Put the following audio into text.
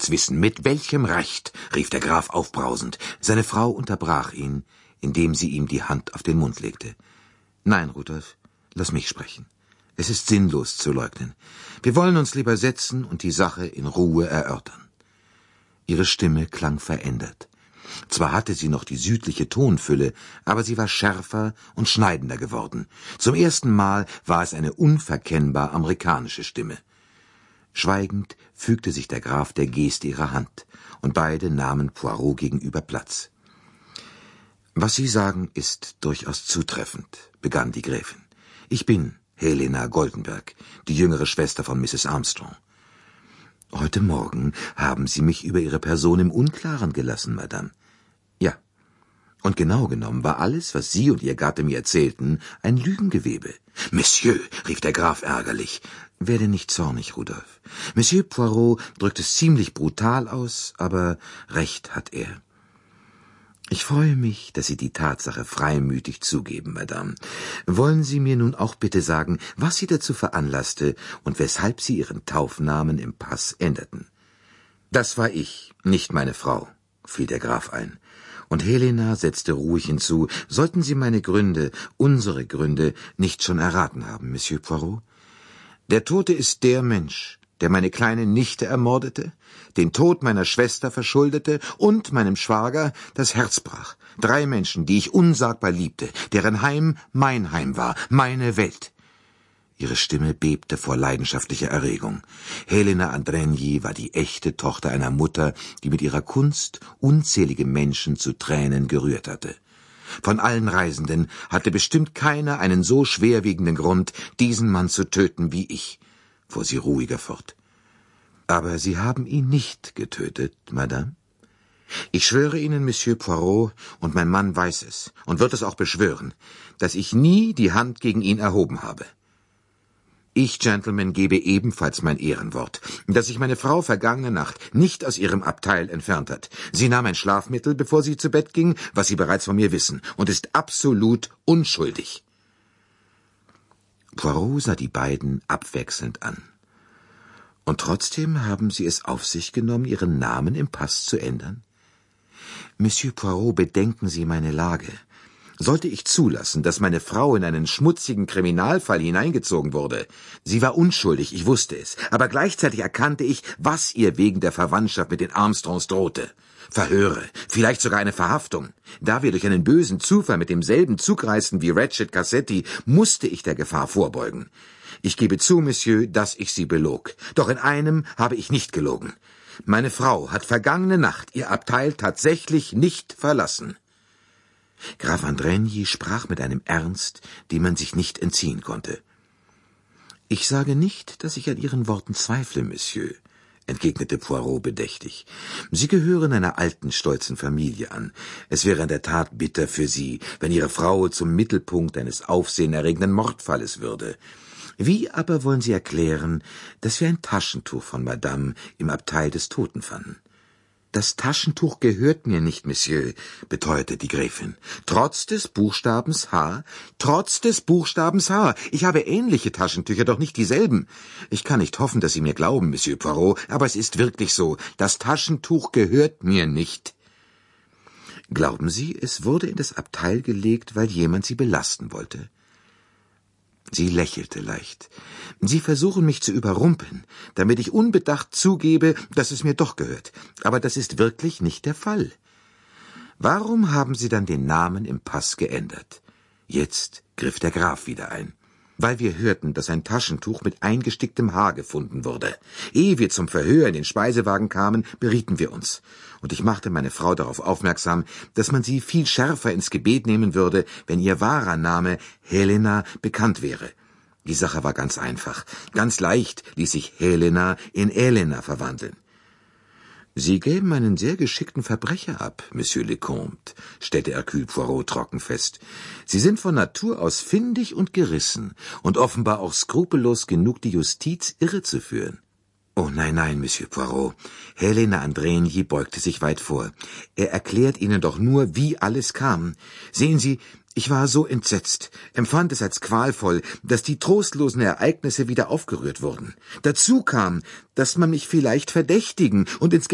das wissen. Mit welchem Recht?« rief der Graf aufbrausend. Seine Frau unterbrach ihn, indem sie ihm die Hand auf den Mund legte. »Nein, Rudolf, lass mich sprechen. Es ist sinnlos zu leugnen. Wir wollen uns lieber setzen und die Sache in Ruhe erörtern.« Ihre Stimme klang verändert. Zwar hatte sie noch die südliche Tonfülle, aber sie war schärfer und schneidender geworden. Zum ersten Mal war es eine unverkennbar amerikanische Stimme. Schweigend fügte sich der Graf der Geste ihrer Hand, und beide nahmen Poirot gegenüber Platz. »Was Sie sagen, ist durchaus zutreffend«, begann die Gräfin. »Ich bin Helena Goldenberg, die jüngere Schwester von Mrs. Armstrong. Heute Morgen haben Sie mich über Ihre Person im Unklaren gelassen, Madame.« »Ja, und genau genommen war alles, was Sie und Ihr Gatte mir erzählten, ein Lügengewebe.« »Monsieur«, rief der Graf ärgerlich. »Werde nicht zornig, Rudolf. Monsieur Poirot drückt es ziemlich brutal aus, aber recht hat er. Ich freue mich, dass Sie die Tatsache freimütig zugeben, Madame. Wollen Sie mir nun auch bitte sagen, was Sie dazu veranlasste und weshalb Sie Ihren Taufnamen im Pass änderten?« »Das war ich, nicht meine Frau«, fiel der Graf ein. Und Helena setzte ruhig hinzu: »Sollten Sie meine Gründe, unsere Gründe, nicht schon erraten haben, Monsieur Poirot? Der Tote ist der Mensch, der meine kleine Nichte ermordete, den Tod meiner Schwester verschuldete und meinem Schwager das Herz brach. 3 Menschen, die ich unsagbar liebte, deren Heim mein Heim war, meine Welt.« Ihre Stimme bebte vor leidenschaftlicher Erregung. Helena Andrenyi war die echte Tochter einer Mutter, die mit ihrer Kunst unzählige Menschen zu Tränen gerührt hatte. Von allen Reisenden hatte bestimmt keiner einen so schwerwiegenden Grund, diesen Mann zu töten wie ich, fuhr sie ruhiger fort. »Aber Sie haben ihn nicht getötet, Madame? Ich schwöre Ihnen, Monsieur Poirot, und mein Mann weiß es und wird es auch beschwören, dass ich nie die Hand gegen ihn erhoben habe. Ich, Gentleman, gebe ebenfalls mein Ehrenwort, dass sich meine Frau vergangene Nacht nicht aus ihrem Abteil entfernt hat. Sie nahm ein Schlafmittel, bevor sie zu Bett ging, was Sie bereits von mir wissen, und ist absolut unschuldig.« Poirot sah die beiden abwechselnd an. »Und trotzdem haben Sie es auf sich genommen, Ihren Namen im Pass zu ändern? Monsieur Poirot, bedenken Sie meine Lage. Sollte ich zulassen, dass meine Frau in einen schmutzigen Kriminalfall hineingezogen wurde? Sie war unschuldig, ich wusste es, aber gleichzeitig erkannte ich, was ihr wegen der Verwandtschaft mit den Armstrongs drohte. Verhöre, vielleicht sogar eine Verhaftung. Da wir durch einen bösen Zufall mit demselben Zug reisten wie Ratchet Cassetti, musste ich der Gefahr vorbeugen. Ich gebe zu, Monsieur, dass ich Sie belog. Doch in einem habe ich nicht gelogen. Meine Frau hat vergangene Nacht ihr Abteil tatsächlich nicht verlassen.« Graf Andrenyi sprach mit einem Ernst, dem man sich nicht entziehen konnte. »Ich sage nicht, dass ich an Ihren Worten zweifle, Monsieur«, entgegnete Poirot bedächtig. »Sie gehören einer alten, stolzen Familie an. Es wäre in der Tat bitter für Sie, wenn Ihre Frau zum Mittelpunkt eines aufsehenerregenden Mordfalles würde. Wie aber wollen Sie erklären, dass wir ein Taschentuch von Madame im Abteil des Toten fanden?« »Das Taschentuch gehört mir nicht, Monsieur«, beteuerte die Gräfin. »Trotz des Buchstabens H, trotz des Buchstabens H. Ich habe ähnliche Taschentücher, doch nicht dieselben. Ich kann nicht hoffen, dass Sie mir glauben, Monsieur Poirot, aber es ist wirklich so. Das Taschentuch gehört mir nicht.« »Glauben Sie, es wurde in das Abteil gelegt, weil jemand Sie belasten wollte?« Sie lächelte leicht. »Sie versuchen mich zu überrumpeln, damit ich unbedacht zugebe, dass es mir doch gehört. Aber das ist wirklich nicht der Fall. Warum haben Sie dann den Namen im Pass geändert?« Jetzt griff der Graf wieder ein. »Weil wir hörten, dass ein Taschentuch mit eingesticktem Haar gefunden wurde. Ehe wir zum Verhör in den Speisewagen kamen, berieten wir uns. Und ich machte meine Frau darauf aufmerksam, dass man sie viel schärfer ins Gebet nehmen würde, wenn ihr wahrer Name Helena bekannt wäre. Die Sache war ganz einfach. Ganz leicht ließ sich Helena in Elena verwandeln.« »Sie geben einen sehr geschickten Verbrecher ab, Monsieur le Comte«, stellte Hercule Poirot trocken fest. »Sie sind von Natur aus findig und gerissen und offenbar auch skrupellos genug, die Justiz irrezuführen.« »Oh nein, nein, Monsieur Poirot.« Helena Andrenyi beugte sich weit vor. »Er erklärt Ihnen doch nur, wie alles kam. Sehen Sie, ich war so entsetzt, empfand es als qualvoll, dass die trostlosen Ereignisse wieder aufgerührt wurden. Dazu kam, dass man mich vielleicht verdächtigen und ins